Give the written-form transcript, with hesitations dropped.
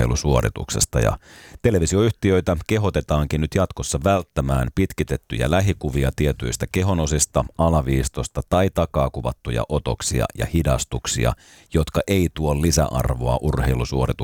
urheilusuorituksesta ja televisioyhtiöitä kehotetaankin nyt jatkossa välttämään pitkitettyjä lähikuvia tietyistä kehonosista, alaviistosta tai takaa kuvattuja otoksia ja hidastuksia, jotka ei tuo lisäarvoa urheilusuoritukseen